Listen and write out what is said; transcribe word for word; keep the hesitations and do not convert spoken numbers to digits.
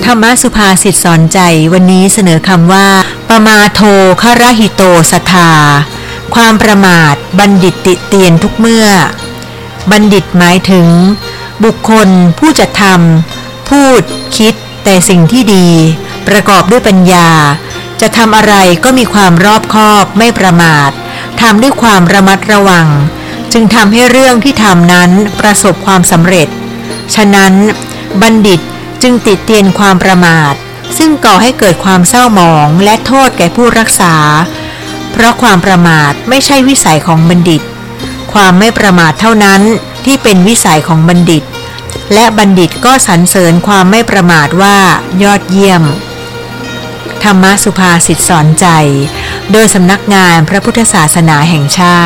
ธรรมสุภาษิตสอนใจวันนี้เสนอคำว่าปมาโทครหิโตสัทธาความประมาทบัณฑิตติเตียนทุกเมื่อบัณฑิตหมายถึงบุคคลผู้จะทำพูดคิดแต่สิ่งที่ดีประกอบด้วยปัญญาจะทำอะไรก็มีความรอบคอบไม่ประมาททำด้วยความระมัดระวังจึงทำให้เรื่องที่ทำนั้นประสบความสำเร็จฉะนั้นบัณฑิตจึงติเตียนความประมาทซึ่งก่อให้เกิดความเศร้าหมองและโทษแก่ผู้รักษาเพราะความประมาทไม่ใช่วิสัยของบัณฑิตความไม่ประมาทเท่านั้นที่เป็นวิสัยของบัณฑิตและบัณฑิตก็สรรเสริญความไม่ประมาทว่ายอดเยี่ยมธรรมสุภาษิตสอนใจโดยสำนักงานพระพุทธศาสนาแห่งชาติ